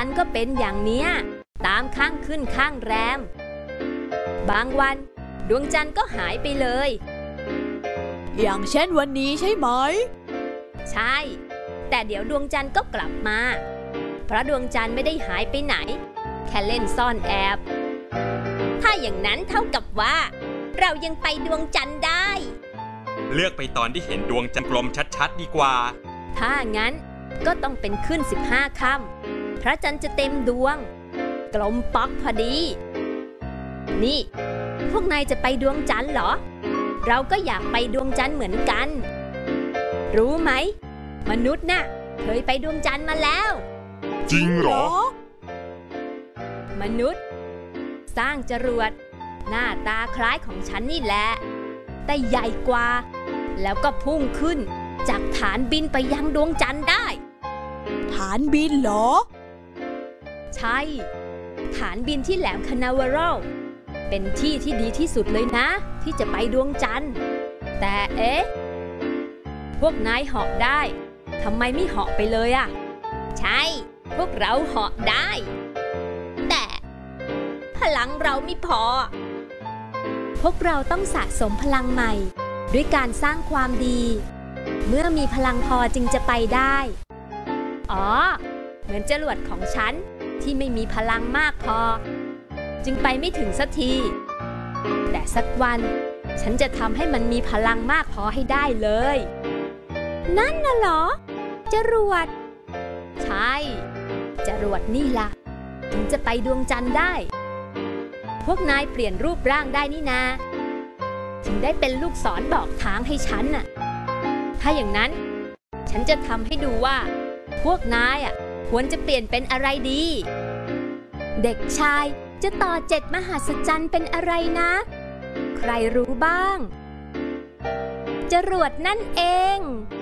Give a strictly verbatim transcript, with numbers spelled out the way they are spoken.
นทร์ก็เป็นอย่างเนี้ยตามข้างขึ้นข้างแรมบางวันดวงจันทร์ก็หายไปเลยอย่างเช่นวันนี้ใช่ไหมใช่แต่เดี๋ยวดวงจันทร์ก็กลับมาเพราะดวงจันทร์ไม่ได้หายไปไหนแค่เล่นซ่อนแอบถ้าอย่างนั้นเท่ากับว่าเรายังไปดวงจันทร์ได้เลือกไปตอนที่เห็นดวงจันทร์กลมชัดๆดีกว่าถ้างั้นก็ต้องเป็นขึ้นสิบห้าค่ำพระจันทร์จะเต็มดวงกลมป๊อกพอดีนี่พวกนายจะไปดวงจันทร์เหรอเราก็อยากไปดวงจันทร์เหมือนกันรู้ไหมมนุษย์น่ะเคยไปดวงจันทร์มาแล้วจริงเหรอมนุษย์สร้างจรวดหน้าตาคล้ายของฉันนี่แหละแต่ใหญ่กว่าแล้วก็พุ่งขึ้นจากฐานบินไปยังดวงจันทร์ได้ฐานบินเหรอใช่ฐานบินที่แหลมคานาวารัลเป็นที่ที่ดีที่สุดเลยนะที่จะไปดวงจันทร์แต่เอ๊ะพวกนายเหาะได้ทำไมไม่เหาะไปเลยอ่ะใช่พวกเราเหาะได้แต่พลังเราไม่พอพวกเราต้องสะสมพลังใหม่ด้วยการสร้างความดีเมื่อมีพลังพอจึงจะไปได้อ๋อเหมือนจรวดของฉันที่ไม่มีพลังมากพอจึงไปไม่ถึงสักทีแต่สักวันฉันจะทำให้มันมีพลังมากพอให้ได้เลยนั่นน่ะเหรอจรวดใช่จรวดนี่ล่ะถึงจะไปดวงจันทร์ได้พวกนายเปลี่ยนรูปร่างได้นี่นาถึงได้เป็นลูกศรบอกทางให้ฉันน่ะถ้าอย่างนั้นฉันจะทำให้ดูว่าพวกนายอ่ะควรจะเปลี่ยนเป็นอะไรดีเด็กชายจะต่อเจ็ดมหัศจรรย์เป็นอะไรนะใครรู้บ้างจรวดนั่นเอง